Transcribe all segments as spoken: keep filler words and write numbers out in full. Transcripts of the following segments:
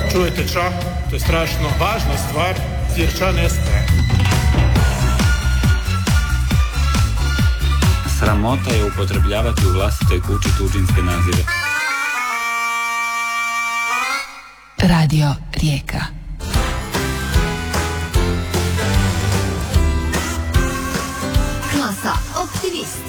Čujete ča? To je strašno važna stvar, jer ča nestaje. Sramota je upotrebljavati u vlastitoj kući tuđinske nazive. Radio Rijeka. Klasa Optimist.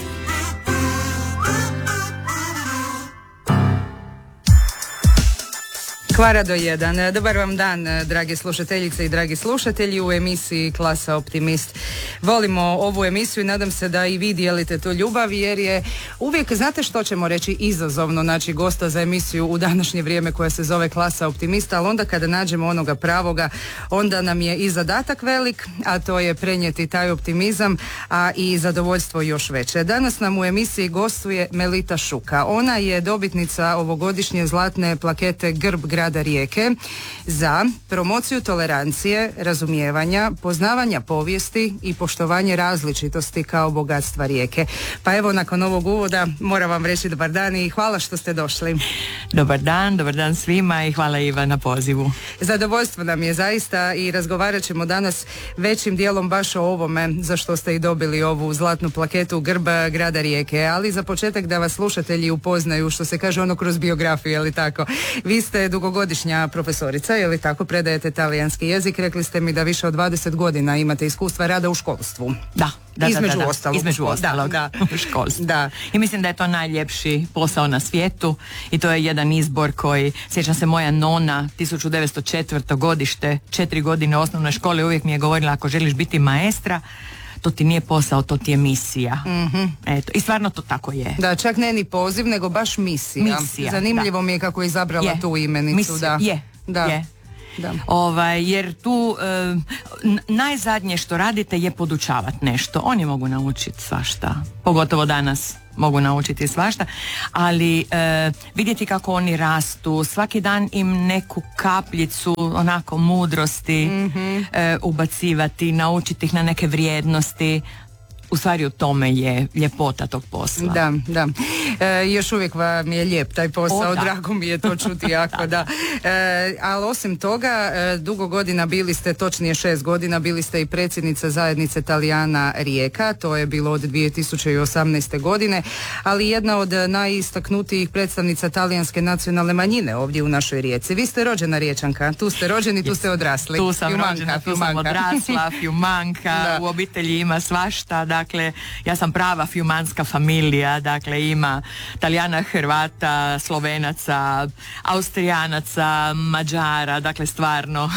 Kvara do jedan. Dobar vam dan, dragi slušateljice i dragi slušatelji u emisiji Klasa Optimist. Volimo ovu emisiju i nadam se da i vi dijelite tu ljubav, jer je uvijek, znate što ćemo reći, izazovno naći gosta za emisiju u današnje vrijeme koja se zove Klasa Optimista, ali onda kada nađemo onoga pravoga, onda nam je i zadatak velik, a to je prenijeti taj optimizam, a i zadovoljstvo još veće. Danas nam u emisiji gostuje Melita Šuka. Ona je dobitnica ovogodišnje zlatne plakete Grb grada Rijeke za promociju tolerancije, razumijevanja, poznavanja povijesti i poštovanje različitosti kao bogatstva Rijeke. Pa evo, nakon ovog uvoda moram vam reći dobar dan i hvala što ste došli. Dobar dan, dobar dan svima i hvala Iva na pozivu. Zadovoljstvo nam je zaista i razgovarat ćemo danas većim dijelom baš o ovome za što ste i dobili ovu zlatnu plaketu Grb grada Rijeke, ali za početak da vas slušatelji upoznaju, što se kaže ono kroz biografiju, je li tako? Vi ste dugogodišnja profesorica, je li tako, predajete talijanski jezik, rekli ste mi da više od dvadeset godina imate iskustva rada u školstvu. Da, da, između da, da, ostalog. Između ostalog, da, u školstvu. Da. I mislim da je to najljepši posao na svijetu i to je jedan izbor koji, sjećam se, moja nona, tisuću devetsto četvrto godište, četiri godine osnovne škole, uvijek mi je govorila, ako želiš biti maestra, to ti nije posao, to ti je misija. Mm-hmm. Eto, i stvarno to tako je. Da, čak ne ni poziv, nego baš misija. Misija, Zanimljivo da. mi je kako je izabrala je. tu imenicu. Misija, da. je, da. je. Da. Ovaj, jer tu e, najzadnje što radite je podučavati nešto. Oni mogu naučiti svašta, pogotovo danas mogu naučiti svašta, ali e, vidjeti kako oni rastu, svaki dan im neku kapljicu onako mudrosti mm-hmm. e, ubacivati, naučiti ih na neke vrijednosti. U stvari u tome je ljepota tog posla. Da, da. E, još uvijek vam je lijep taj posao, o, da. Drago mi je to čuti jako, da. E, ali osim toga, e, dugo godina bili ste, točnije šest godina, bili ste i predsjednica zajednice Talijana Rijeka, to je bilo od dvije tisuće osamnaeste godine, ali jedna od najistaknutijih predstavnica talijanske nacionalne manjine ovdje u našoj Rijeci. Vi ste rođena Riječanka, tu ste rođeni, tu ste odrasli. Tu sam Fiumanka, rođena, tu Fiumanka. sam odrasla, Fiumanka, u obitelji ima svašta. Dakle, ja sam prava fiumanska familija, dakle ima Talijana, Hrvata, Slovenaca, Austrijanaca, Mađara, dakle stvarno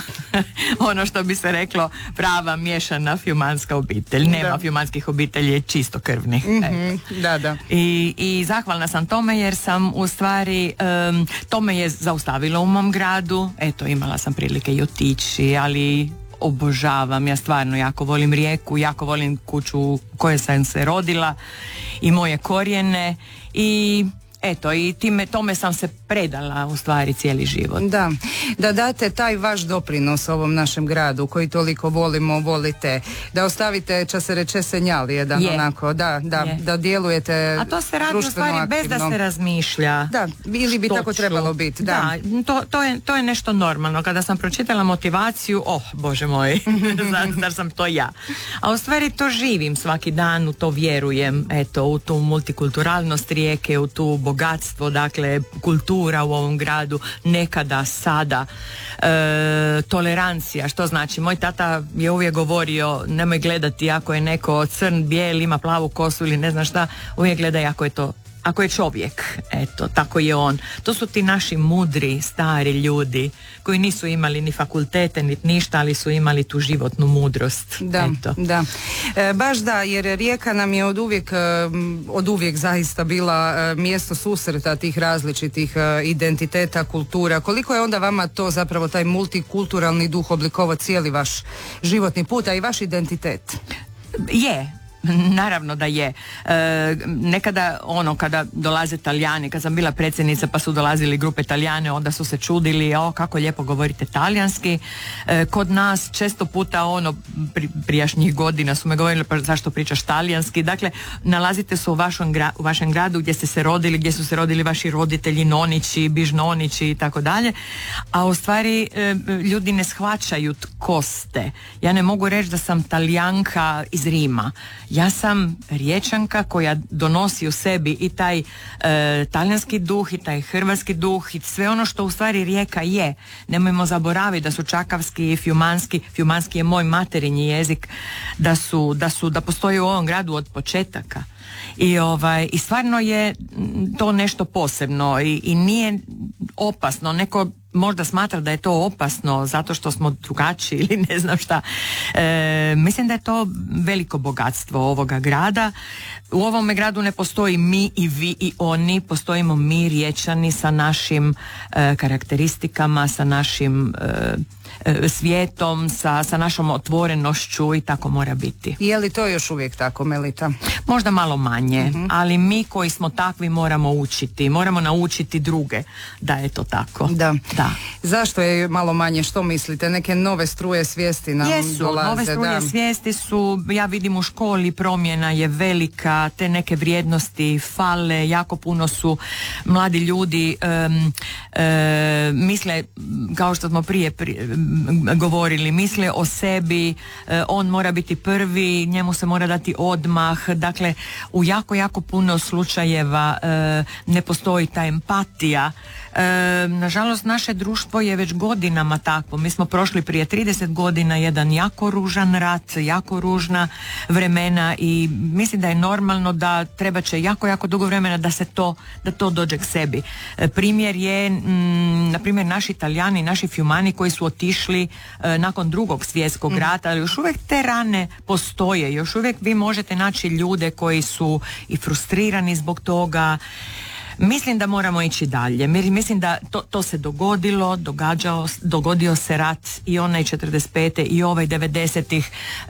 ono što bi se reklo prava miješana fiumanska obitelj. Nema da. Fiumanskih obitelji, čisto krvnih. Mm-hmm. Da, da. I, I zahvalna sam tome jer sam u stvari, um, to me je zaustavilo u mom gradu, eto imala sam prilike i otići, ali obožavam, ja stvarno jako volim Rijeku, jako volim kuću u kojoj sam se rodila i moje korijene i eto, i time, tome sam se predala u stvari cijeli život. Da, da date taj vaš doprinos ovom našem gradu koji toliko volimo, volite, da ostavite, ča se reče, senjal jedan je. onako, da, da, je. da djelujete. A to se radi u stvari aktivno. Bez da se razmišlja. Da, ili bi tako trebalo biti. Da, da to, to, je, to je nešto normalno. Kada sam pročitala motivaciju, oh, Bože moj, zar sam to ja. A u stvari to živim svaki dan, u to vjerujem, eto, u tu multikulturalnost Rijeke, u tu bogatstvo, dakle, kultura u ovom gradu, nekada, sada, e, tolerancija, što znači, moj tata je uvijek govorio, nemoj gledati ako je neko crn, bijel, ima plavu kosu ili ne znam šta, uvijek gledaj ako je to ako je čovjek, eto, tako je on. To su ti naši mudri, stari ljudi koji nisu imali ni fakultete, ni ništa, ali su imali tu životnu mudrost. Da, eto. da. E, baš da, jer Rijeka nam je od uvijek, od uvijek zaista bila mjesto susreta tih različitih identiteta, kultura. Koliko je onda vama to zapravo, taj multikulturalni duh oblikovao cijeli vaš životni put, a i vaš identitet? Je. naravno da je. E, nekada ono kada dolaze Talijani, kad sam bila predsjednica pa su dolazili grupe Talijane, onda su se čudili, o kako lijepo govorite talijanski. E, kod nas često puta ono pri, prijašnjih godina su me govorili pa zašto pričaš talijanski. Dakle, nalazite se u vašem, gra, u vašem gradu gdje ste se rodili, gdje su se rodili vaši roditelji, nonići, bižnonići i tako dalje, a u stvari e, ljudi ne shvaćaju tko ste. Ja ne mogu reći da sam Talijanka iz Rima. Ja sam Riječanka koja donosi u sebi i taj e, talijanski duh i taj hrvatski duh i sve ono što u stvari Rijeka je. Nemojmo zaboraviti da su čakavski i fjumanski, fjumanski je moj materinji jezik, da su, da su, da postoji u ovom gradu od početaka. I, ovaj, i stvarno je to nešto posebno i, i nije opasno. Neko možda smatra da je to opasno zato što smo drugačiji ili ne znam šta. E, mislim da je to veliko bogatstvo ovoga grada. U ovome gradu ne postoji mi i vi i oni, postojimo mi Riječani sa našim e, karakteristikama, sa našim e, e, svijetom, sa, sa našom otvorenošću i tako mora biti. Je li to još uvijek tako, Melita? Možda malo manje, uh-huh. ali mi koji smo takvi moramo učiti, moramo naučiti druge da je to tako. Da. Da. Zašto je malo manje, što mislite? Neke nove struje svijesti nam Jesu, dolaze. nove struje da. svijesti su, ja vidim u školi promjena je velika, te neke vrijednosti fale, jako puno su mladi ljudi um, um, misle, kao što smo prije, prije um, govorili, misle o sebi, um, on mora biti prvi, njemu se mora dati odmah, dakle u jako, jako puno slučajeva um, ne postoji ta empatija. E, nažalost naše društvo je već godinama takvo. Mi smo prošli prije trideset godina jedan jako ružan rat, jako ružna vremena i mislim da je normalno da treba će jako, jako dugo vremena da se to, da to dođe k sebi. E, primjer je m, na primjer naši Talijani, naši fjumani koji su otišli e, nakon drugog svjetskog rata, ali još uvijek te rane postoje, još uvijek vi možete naći ljude koji su i frustrirani zbog toga. Mislim da moramo ići dalje. Mislim da to, to se dogodilo, događao, dogodio se rat i onaj četrdeset pete i ovaj devedesetih,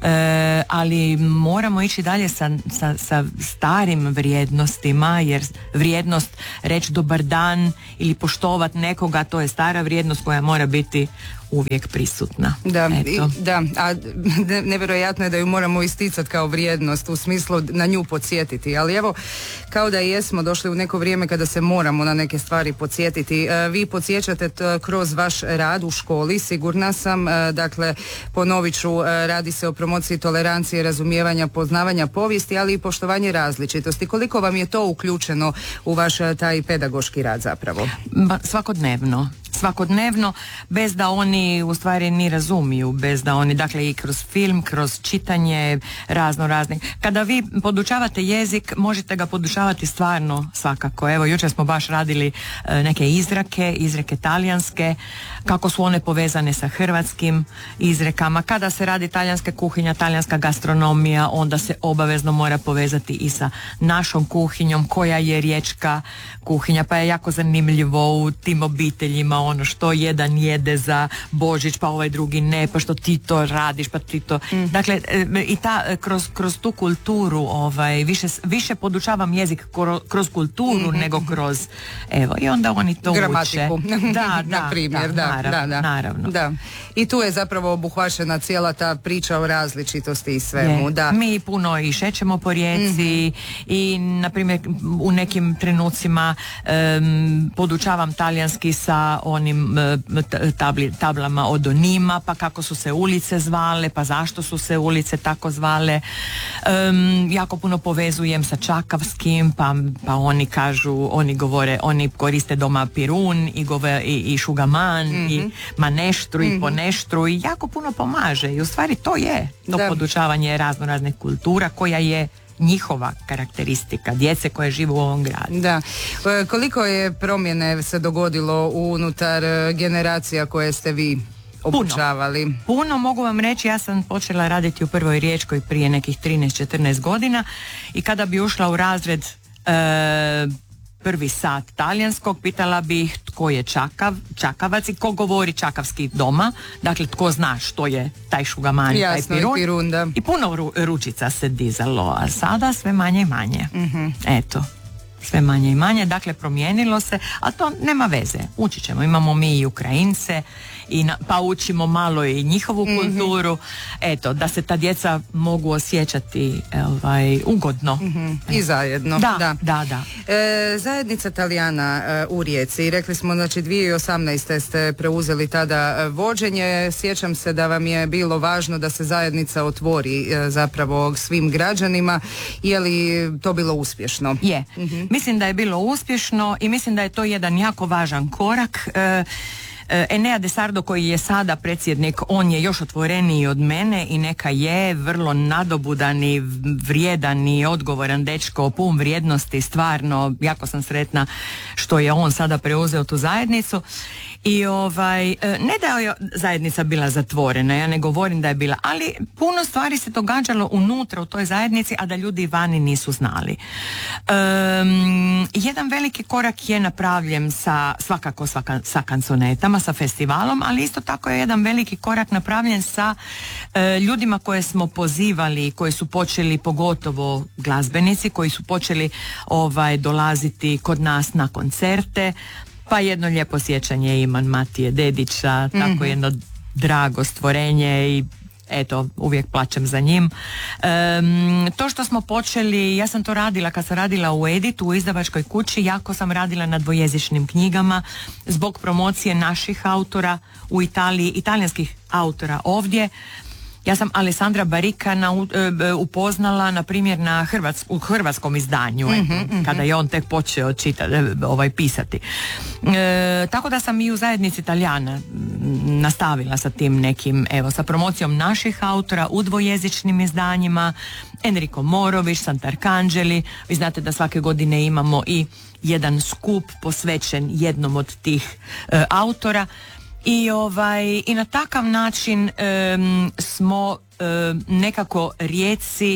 e, ali moramo ići dalje sa, sa, sa starim vrijednostima, jer vrijednost reći dobar dan ili poštovat nekoga, to je stara vrijednost koja mora biti uvijek prisutna. Da, i, da, a ne, nevjerojatno je da ju moramo isticati kao vrijednost, u smislu na nju podsjetiti, ali evo, kao da jesmo došli u neko vrijeme kada se moramo na neke stvari podsjetiti. E, vi podsjećate t, kroz vaš rad u školi, sigurna sam, e, dakle, ponovit ću, e, radi se o promociji tolerancije, razumijevanja, poznavanja povijesti, ali i poštovanje različitosti. Koliko vam je to uključeno u vaš taj pedagoški rad zapravo? Ba, svakodnevno. Svakodnevno, bez da oni u stvari ni razumiju, bez da oni, dakle i kroz film, kroz čitanje razno raznih. Kada vi podučavate jezik, možete ga podučavati stvarno svakako. Evo, jučer smo baš radili e, neke izreke, izreke talijanske, kako su one povezane sa hrvatskim izrekama. Kada se radi talijanska kuhinja, talijanska gastronomija, onda se obavezno mora povezati i sa našom kuhinjom, koja je riječka kuhinja, pa je jako zanimljivo u tim obiteljima ono što jedan jede za Božić, pa ovaj drugi ne, pa što ti to radiš, pa ti to... Mm. Dakle, i ta, kroz, kroz tu kulturu ovaj, više, više podučavam jezik kroz kulturu mm-hmm. nego kroz... Evo, i onda oni to gramatiku. uče. Da, da, na primjer, da, da, da, da, naravno. Da. I tu je zapravo obuhvaćena cijela ta priča o različitosti i svemu. Da. Mi puno i šećemo po rijeci mm-hmm. i, na primjer, u nekim trenucima um, podučavam talijanski sa onim tabli, tablama od onima, pa kako su se ulice zvale, pa zašto su se ulice tako zvale. Um, jako puno povezujem sa čakavskim, pa, pa oni kažu, oni govore, oni koriste doma pirun i, gove, i, i šugaman mm-hmm. i maneštru mm-hmm. i poneštru i jako puno pomaže i u stvari to je to da. Podučavanje razno raznih kultura koja je njihova karakteristika, djece koje žive u ovom gradu. Da. E, koliko je promjene se dogodilo unutar generacija koje ste vi obučavali? Puno. Puno, mogu vam reći, ja sam počela raditi u Prvoj Riječkoj prije nekih trinaest četrnaest godina i kada bi ušla u razred e, prvi sat talijanskog, pitala bih tko je čakav, čakavac i ko govori čakavski doma, dakle tko zna što je taj šugamani, Jasno, taj pirun. i pirun, da. I puno ru, ručica se dizalo, a sada sve manje i manje. Mm-hmm. Eto. Sve manje i manje, dakle promijenilo se, a to nema veze, ući ćemo, imamo mi i Ukrajince, i na, pa učimo malo i njihovu mm-hmm. kulturu, eto, da se ta djeca mogu osjećati ovaj, ugodno. Mm-hmm. I zajedno. Da, da, da. da. E, zajednica Talijana e, u Rijeci, rekli smo, znači dvije tisuće osamnaeste ste preuzeli tada e, vođenje, sjećam se da vam je bilo važno da se zajednica otvori e, zapravo svim građanima, je li to bilo uspješno? Je. Mm-hmm. Mislim da je bilo uspješno i mislim da je to jedan jako važan korak. E, Enea de Sardo koji je sada predsjednik, on je još otvoreniji od mene i neka je vrlo nadobudan i vrijedan i odgovoran dečko, pun vrijednosti, stvarno jako sam sretna što je on sada preuzeo tu zajednicu. I ovaj, ne da je zajednica bila zatvorena, ja ne govorim da je bila, ali puno stvari se događalo unutra u toj zajednici, a da ljudi vani nisu znali. Um, jedan veliki korak je napravljen sa, svakako svaka, sa kanzonetama, sa festivalom, ali isto tako je jedan veliki korak napravljen sa uh, ljudima koje smo pozivali, koji su počeli, pogotovo glazbenici, koji su počeli ovaj, dolaziti kod nas na koncerte. Pa jedno lijepo sjećanje imam Matije Dedića, tako mm-hmm. jedno drago stvorenje i eto, uvijek plačem za njim. Um, to što smo počeli, ja sam to radila kad sam radila u Editu, u izdavačkoj kući, jako sam radila na dvojezičnim knjigama zbog promocije naših autora u Italiji, italijanskih autora ovdje. Ja sam Alessandra Baricana upoznala, na primjer, na hrvats, u hrvatskom izdanju, mm-hmm, mm-hmm. kada je on tek počeo čitati, ovaj, pisati. E, tako da sam i u zajednici Talijana nastavila sa tim nekim, evo, sa promocijom naših autora u dvojezičnim izdanjima, Enrico Morović, Sant'Arcangeli. Vi znate da svake godine imamo i jedan skup posvećen jednom od tih e, autora. I ovaj i na takav način um, smo um, nekako Rijeci,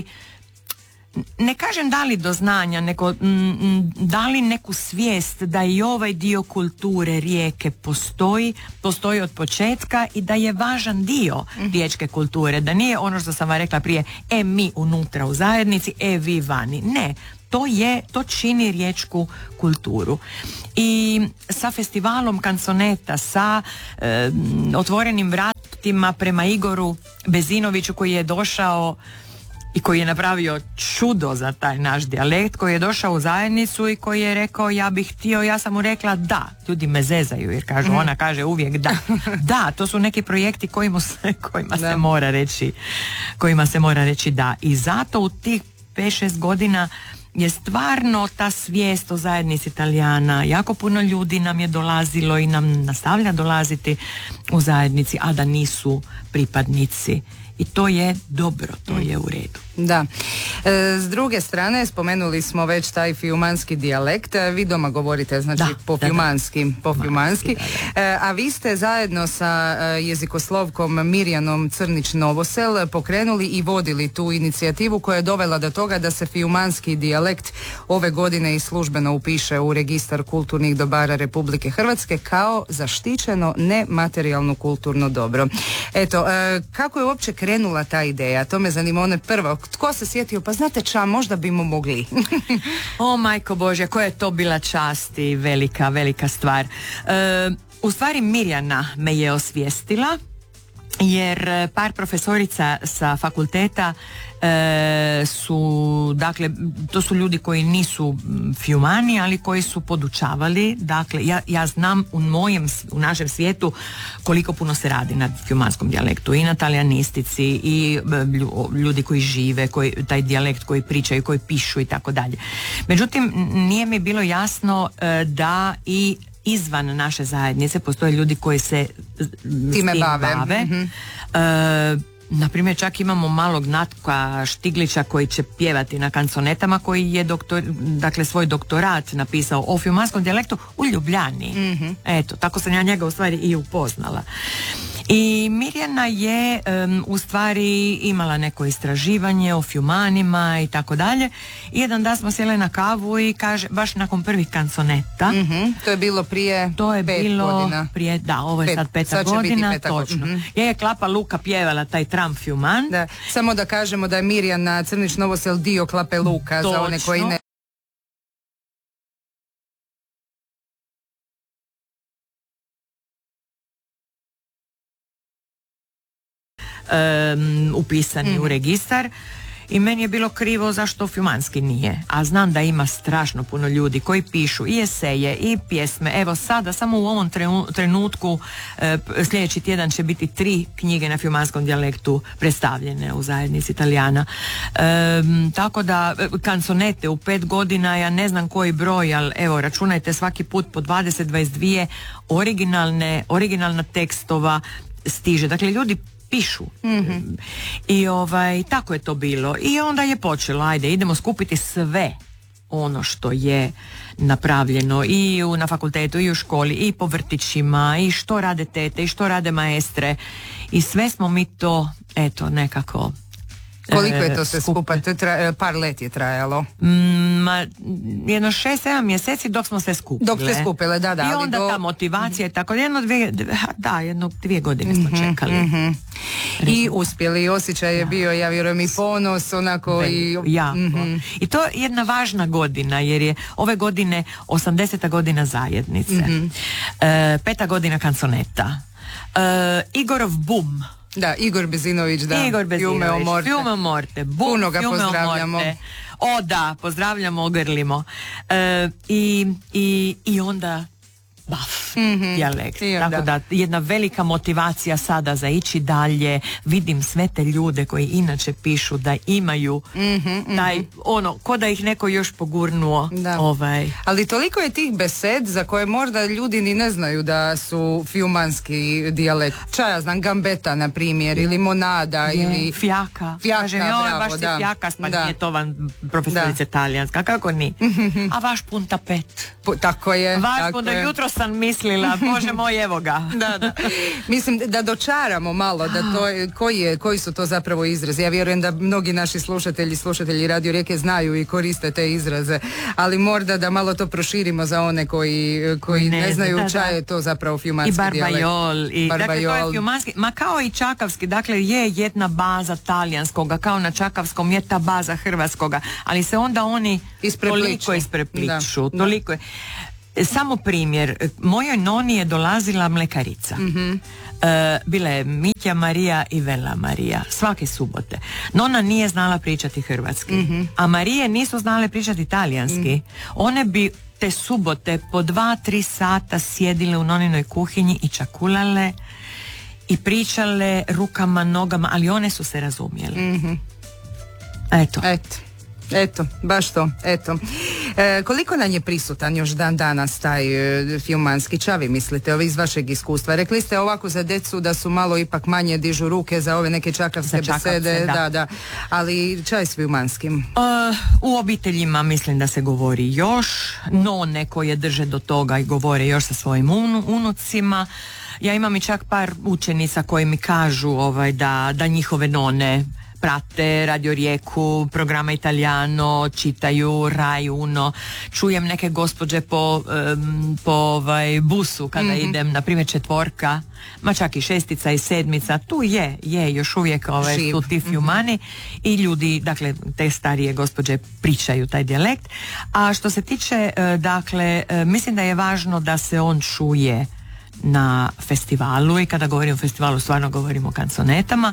ne kažem dali do znanja, nego m, dali neku svijest da i ovaj dio kulture Rijeke postoji, postoji od početka i da je važan dio riječke kulture, da nije ono što sam vam rekla prije, e mi unutra u zajednici, e vi vani. Ne. To je, to čini riječku kulturu. I sa festivalom kanzoneta, sa e, otvorenim vratima prema Igoru Bezinoviću koji je došao i koji je napravio čudo za taj naš dijalekt, koji je došao u zajednicu i koji je rekao ja bih htio, ja sam mu rekla da. Ljudi me zezaju jer kažu, ona kaže uvijek da. Da, to su neki projekti kojima se, kojima se mora reći, kojima se mora reći da. I zato u tih pet šest godina je stvarno ta svijest o zajednici Talijana, jako puno ljudi nam je dolazilo i nam nastavlja dolaziti u zajednici, a da nisu pripadnici. I to je dobro, to je u redu. Da. E, s druge strane, spomenuli smo već taj fiumanski dijalekt. Vi doma govorite, znači, da, po fiumanski. Da, da. Po fiumanski. Da, da. E, a vi ste zajedno sa jezikoslovkom Mirjanom Crnić-Novosel pokrenuli i vodili tu inicijativu koja je dovela do toga da se fiumanski dijalekt ove godine i službeno upiše u registar kulturnih dobara Republike Hrvatske kao zaštićeno nematerijalno kulturno dobro. Eto, e, kako je uopće krenula ta ideja? To me zanima, one prvo. Tko se sjetio? Pa znate ča, možda bimo mogli. O majko Božja, koja je to bila čast i velika, velika stvar. E, u stvari Mirjana me je osvijestila jer par profesorica sa fakulteta e, su, dakle, to su ljudi koji nisu fiumani, ali koji su podučavali, dakle, ja, ja znam u mojem, u našem svijetu koliko puno se radi na fiumanskom dijalektu i na talijanistici i ljudi koji žive, koji, taj dijalekt koji pričaju, koji pišu i tako dalje. Međutim, nije mi bilo jasno e, da i izvan naše zajednice postoje ljudi koji se time bave. bave. Mm-hmm. E, na primjer, čak imamo malog Natka Štiglića koji će pjevati na kanzonetama, koji je doktor, dakle svoj doktorat napisao o fiumanskom dijalektu u Ljubljani. Mm-hmm. Eto, tako sam ja njega u stvari i upoznala. I Mirjana je um, u stvari imala neko istraživanje o Fjumanima i tako dalje. I jedan dan smo sjeli na kavu i kaže, baš nakon prvih kansoneta. Mm-hmm. To je bilo prije To je pet bilo godina. prije, da, ovo je Pet, sad peta sad će biti godina, peta točno. godina. Je je Klapa Luka pjevala taj Tram Fjuman. Da, samo da kažemo da je Mirjana Crnić Novosel dio Klape Luka, za one koji ne... Um, upisani mm. u registar i meni je bilo krivo zašto Fjumanski nije, a znam da ima strašno puno ljudi koji pišu i eseje i pjesme. Evo sada samo u ovom trenutku e, sljedeći tjedan će biti tri knjige na fjumanskom dijalektu predstavljene u zajednici Italijana. E, tako da kansonete u pet godina, ja ne znam koji broj, ali evo računajte svaki put po dvadeset do dvadeset dvije originalne, originalna tekstova stiže. Dakle, ljudi pišu. Mm-hmm. I ovaj, tako je to bilo. I onda je počelo, ajde, idemo skupiti sve ono što je napravljeno i u, na fakultetu i u školi i po vrtićima i što rade tete i što rade maestre i sve smo mi to, eto, nekako Koliko je to sve skupa? To je tra... par let je trajalo. Ma, jedno šest, sedam mjeseci dok smo se skupile. Dok ste skupile, da, da. I onda do... ta motivacija je tako, jedno dvije, da, jedno dvije godine smo mm-hmm, čekali. Mm-hmm. I uspjeli, osjećaj je bio, ja vjerujem, i ponos, onako i... Jako. Mm-hmm. I to je jedna važna godina, jer je ove godine osamdeseta godina zajednice. Mm-hmm. E, peta godina kansoneta. E, Igorov bum. Da, Igor Bezinović, da. Igor Bezinović, Fiume o morte. Fiume o morte. Bum, Puno ga Fiume pozdravljamo. O da, pozdravljamo, ogrlimo. E, i, i, I onda baf, mm-hmm. dijalekt. I Tako da, jedna velika motivacija sada za ići dalje. Vidim sve te ljude koji inače pišu da imaju mm-hmm, taj, mm-hmm. ono, ko da ih neko još pogurnuo. Da. Ovaj. Ali toliko je tih besed za koje možda ljudi ni ne znaju da su fjumanski dijalekt. Ča ja znam, gambeta, na primjer, ili monada, je. ili... Fjaka. Fjaka, Kažem, bravo, baš si da. fjaka, pa da. nije to van profesorice talijanska. Kako ni? A vaš punta pet. P- tako je. Vaš tako punta, je. jutro sam mislila, Bože moj, evo ga. Da, da. Mislim da dočaramo malo da to je, koji, je, koji su to zapravo izrazi. Ja vjerujem da mnogi naši slušatelji, slušatelji Radio Rijeke znaju i koriste te izraze, ali možda da malo to proširimo za one koji, koji ne, ne znaju da, ča je to zapravo fjumanski dijalekt. I barbajol. I, dakle, to je fjumanski, ma kao i čakavski, dakle je jedna baza talijanskoga, kao na čakavskom je ta baza hrvatskoga, ali se onda oni isprepliču. toliko isprepliču. Da, toliko je. Samo primjer, mojoj noni je dolazila mlekarica. Mm-hmm. E, bila je Mitja Marija i Vela Marija, svake subote. Nona nije znala pričati hrvatski, mm-hmm. a Marije nisu znale pričati talijanski. Mm-hmm. One bi te subote po dva, tri sata sjedile u noninoj kuhinji i čakulale i pričale rukama, nogama, ali one su se razumjele. Mm-hmm. Eto. Eto. Eto, baš to, eto. E, koliko nam je prisutan još dan danas taj e, fjumanski, ča vi mislite, ovi iz vašeg iskustva? Rekli ste ovako za decu da su malo ipak manje dižu ruke za ove neke čakavske besede, da. da, da, ali ča je s fjumanskim? Uh, u obiteljima mislim da se govori još, none koje drže do toga i govore još sa svojim unu, unucima. Ja imam i čak par učenica koji mi kažu ovaj, da, da njihove none prate Radio Rijeku, programa Italijano, čitaju Rai Uno, čujem neke gospođe po, um, po ovaj, busu kada mm-hmm. idem, na primjer četvorka, ma čak i šestica i sedmica, tu je, je još uvijek ovaj, su ti fjumani mm-hmm. i ljudi, dakle, te starije gospođe pričaju taj dijalekt. A što se tiče, uh, dakle, uh, mislim da je važno da se on čuje na festivalu i kada govorim o festivalu stvarno govorim o kansonetama.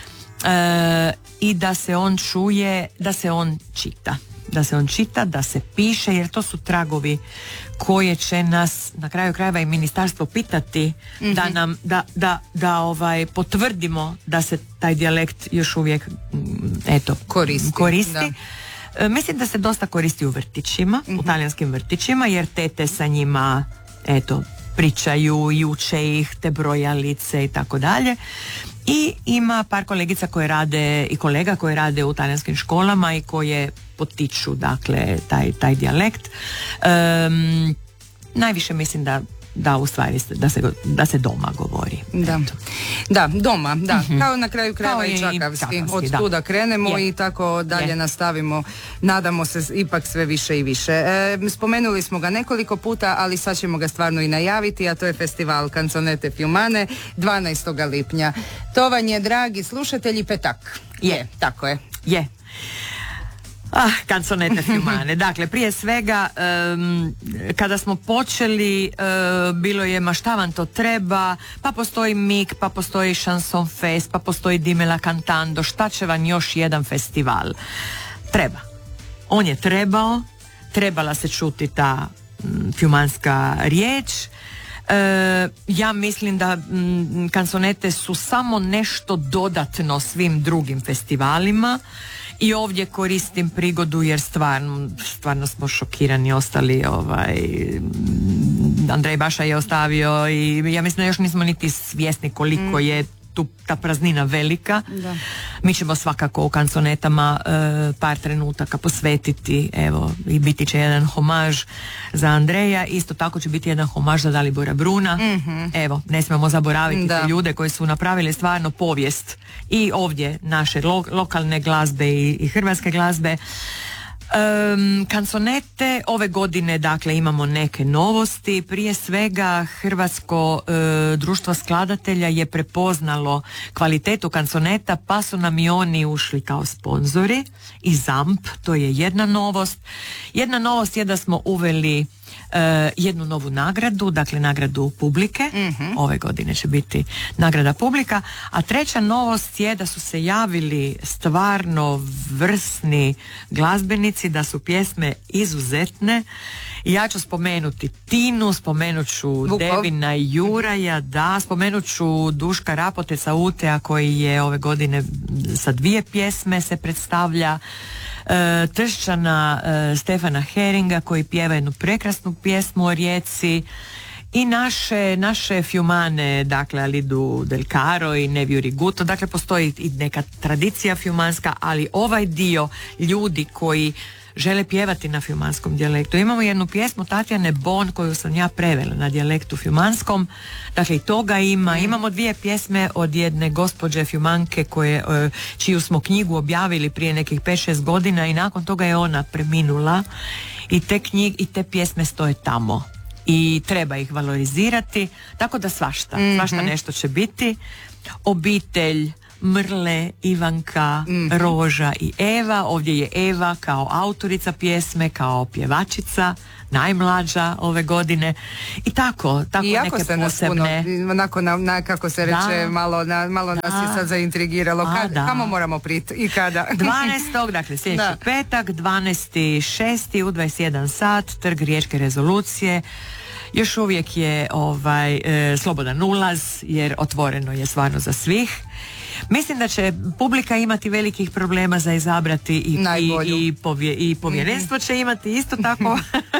E, i da se on čuje, da se on čita da se on čita, da se piše, jer to su tragovi koje će nas na kraju krajeva i ministarstvo pitati mm-hmm. da nam da, da, da ovaj potvrdimo da se taj dijalekt još uvijek eto koristi, koristi. E, mislim da se dosta koristi u vrtićima, mm-hmm. u talijanskim vrtićima, jer tete sa njima eto pričaju i uče ih te brojalice i tako dalje. I ima par kolegica koje rade i kolega koje rade u talijanskim školama i koje potiču dakle taj, taj dijalekt. Um, najviše mislim da da u stvari da se, da se doma govori. Da. Da, doma, da. Mm-hmm. Kao na kraju krajeva Kao i i Čakavski. Čakavski, Od da. tuda krenemo Je. i tako dalje Je. nastavimo. Nadamo se ipak sve više i više. E, spomenuli smo ga nekoliko puta, ali sad ćemo ga stvarno i najaviti, a to je festival Canzonette Fiumane dvanaestog lipnja. To vam je, dragi slušatelji, petak. Je, tako je. Je. Ah, Canzonette Fiumane. Dakle, prije svega, um, kada smo počeli, uh, bilo je ma šta vam to treba, pa postoji Mik, pa postoji Chanson Fest, pa postoji Dimela Cantando, šta će vam još jedan festival? Treba. On je trebao, trebala se čuti ta mm, fiumanska riječ. E, ja mislim da mm, kanzonete su samo nešto dodatno svim drugim festivalima i ovdje koristim prigodu jer stvarno, stvarno smo šokirani ostali. Ovaj, Andrej Baša je ostavio i ja mislim da još nismo niti svjesni koliko mm. je tu ta praznina velika. Da. Mi ćemo svakako u kanzonetama e, par trenutaka posvetiti, evo, i biti će jedan homaž za Andreja, isto tako će biti jedan homaž za Dalibora Bruna. Mm-hmm. Evo, ne smijemo zaboraviti da. te ljude koji su napravili stvarno povijest i ovdje naše lo, lokalne glazbe i, i hrvatske glazbe. Um, kanzonete ove godine, dakle, imamo neke novosti. Prije svega Hrvatsko e, društvo skladatelja je prepoznalo kvalitetu kanzoneta, pa su nam i oni ušli kao sponzori i ZAMP, to je jedna novost. Jedna novost je da smo uveli e, jednu novu nagradu, dakle nagradu publike. Mm-hmm. Ove godine će biti nagrada publika, a treća novost je da su se javili stvarno vrsni glazbenici, da su pjesme izuzetne. Ja ću spomenuti Tinu, spomenut ću Vukov. Devina i Juraja, da, spomenut ću Duška Rapoteca Utea koji je ove godine sa dvije pjesme se predstavlja. E, Tršćana e, Stefana Heringa koji pjeva jednu prekrasnu pjesmu o rijeci i naše, naše fiumane, dakle Alidu Del Caro i Nevio Riguto, dakle postoji i neka tradicija fiumanska, ali ovaj dio ljudi koji žele pjevati na fiumanskom dijalektu. Imamo jednu pjesmu Tatjane Bon koju sam ja prevela na dijalektu fiumanskom, dakle i toga ima. Imamo dvije pjesme od jedne gospođe fiumanke koje, čiju smo knjigu objavili prije nekih pet šest godina i nakon toga je ona preminula i te knjige i te pjesme stoje tamo i treba ih valorizirati, tako da svašta, mm-hmm. svašta nešto će biti. Obitelj Mrle, Ivanka, mm-hmm. Roža i Eva. Ovdje je Eva kao autorica pjesme, kao pjevačica, najmlađa ove godine. I tako, tako Iako neke posebne. Puno, onako na, na, kako se reče, da, malo, na, malo da, nas je sad zaintrigiralo. A, Kad, da. kamo moramo priti i kada? dvanaestog dakle sljedeći da. petak, dvanaesti šesti u dvadeset jedan sat, Trg Riječke rezolucije. Još uvijek je ovaj e, slobodan ulaz jer otvoreno je stvarno za svih. Mislim da će publika imati velikih problema za izabrati i, i, i, povje, i povjerenstvo će imati isto tako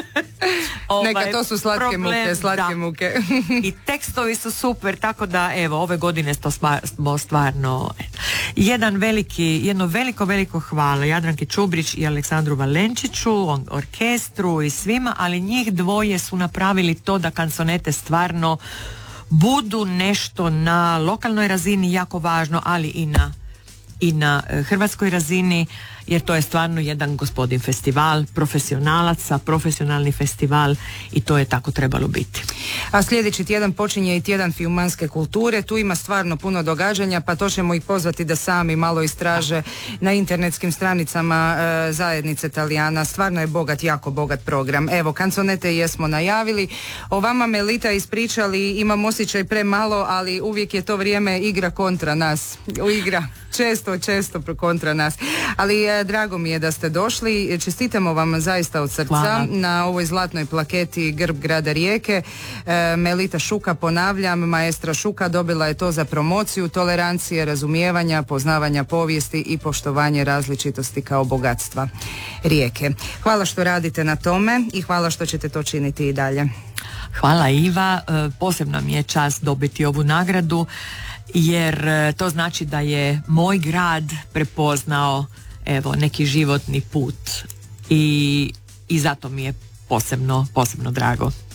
ovaj, neka to su slatke problem, muke, slatke da. muke. I tekstovi su super, tako da evo ove godine smo stvarno jedan veliki, jedno veliko veliko hvala Jadranki Čubrić i Aleksandru Valenčiću, orkestru i svima, ali njih dvoje su napravili to da kanzonete stvarno budu nešto na lokalnoj razini jako važno, ali i na, i na e, hrvatskoj razini, jer to je stvarno jedan gospodin festival, profesionalaca, profesionalni festival i to je tako trebalo biti. A sljedeći tjedan počinje i tjedan fiumanske kulture, tu ima stvarno puno događanja, pa to ćemo ih pozvati da sami malo istraže na internetskim stranicama e, zajednice Talijana. Stvarno je bogat, jako bogat program. Evo, kanzonete jesmo najavili, o vama Melita ispričali, imam osjećaj premalo, ali uvijek je to vrijeme igra kontra nas. Igra često, često kontra nas. Ali e, drago mi je da ste došli, čestitamo vam zaista od srca. Hvala. Na ovoj zlatnoj plaketi Grb grada Rijeke. E, Melita Šuka, ponavljam, maestra Šuka dobila je to za promociju tolerancije, razumijevanja, poznavanja povijesti i poštovanje različitosti kao bogatstva Rijeke. Hvala što radite na tome i hvala što ćete to činiti i dalje. Hvala Iva, e, posebno mi je čast dobiti ovu nagradu jer to znači da je moj grad prepoznao evo neki životni put i, i zato mi je posebno, posebno drago.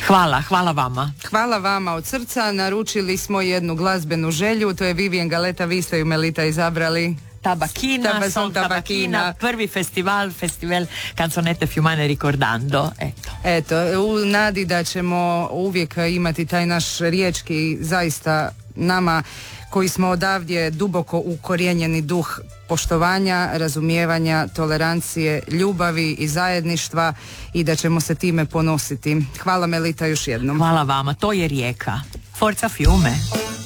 Hvala, hvala vama. Hvala vama od srca. Naručili smo jednu glazbenu želju, to je Vivian Galeta, vi ste ju, Melita, izabrali. Tabakina, Taba- Sol Tabakina. Tabakina, prvi festival, festival Canzonette Fiumane Ricordando. Eto. Eto, u nadi da ćemo uvijek imati taj naš riječki, zaista nama koji smo odavdje duboko ukorijenjeni duh poštovanja, razumijevanja, tolerancije, ljubavi i zajedništva i da ćemo se time ponositi. Hvala, Melita, još jednom. Hvala vama, to je Rijeka. Forza Fiume.